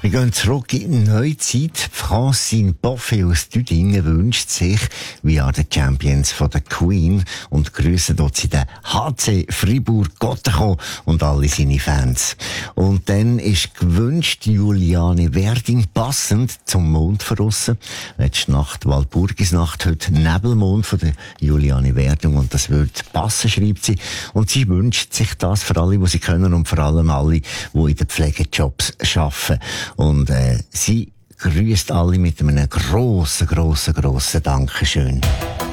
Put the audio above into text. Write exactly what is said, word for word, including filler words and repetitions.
Wir gehen zurück in die Neuzeit. Francine Boffet aus Düdingen wünscht sich We Are the Champions von der Queen und grüßen dort sie den H C Fribourg-Gotteron und alle seine Fans. Und dann ist gewünscht Juliane Werding passend zum Mond verrissen. Letzte Nacht Walpurgisnacht, heute Nebelmond von der Juliane Werding und das würde passen, schreibt sie. Und sie wünscht sich das für alle, die sie können und vor allem alle, die in den Pflegejobs arbeiten. Und äh, sie grüßt alle mit einem grossen, grossen, grossen Dankeschön.